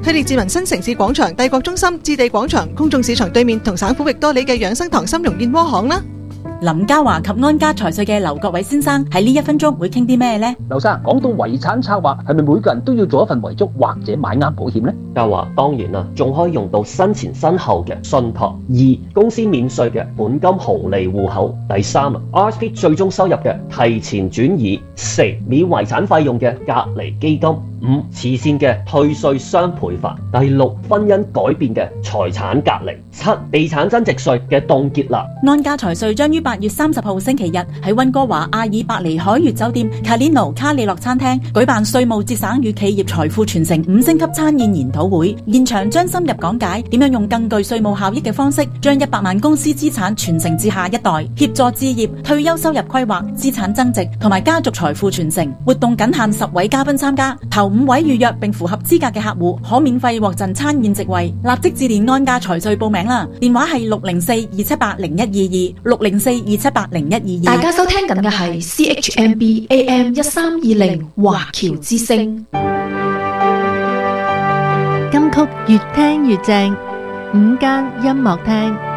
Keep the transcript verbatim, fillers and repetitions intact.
佢列治文新城市廣場、帝國中心、置地廣場、公眾市場對面同省府域多里嘅養生堂參茸燕窩行啦。 林家華及安家財稅嘅劉國偉先生喺呢一分鐘會傾啲咩呢？ 劉生，講到遺產策劃，係咪每個人都要做一份遺囑或者買啱保險呢？ 家華當然啦，仲可以用到身前身後嘅信託。二、公司免稅嘅本金紅利戶口。第三啊 ，R S P 最終收入嘅提前轉移。四、免遺產費用嘅隔離基金。五、慈善嘅退稅雙倍法。第六、婚姻改變嘅財產隔離。七、地產增值稅嘅凍結啦。 安家財稅將於八月三十號星期日喺溫哥華阿爾伯尼海悅酒店 Calino 卡里諾餐廳舉辦稅務節省與企業財富傳承五星級餐宴研討會，現場將深入講解點樣用更具稅務效益嘅方式，將一百萬公司資產傳承至下一代，協助置業、退休收入規劃、資產增值同埋家族財富傳承。活動僅限十位嘉賓參加，頭五位預約並符合資格嘅客戶可免費獲贈餐宴席位。立即致電安家財稅報名啦，電話係六零四二七八零一二二六零四二七八零一二二。 大家收聽緊嘅係 C H M B A M 一三二零華僑之聲。 金曲越聽越正，午間音樂廳。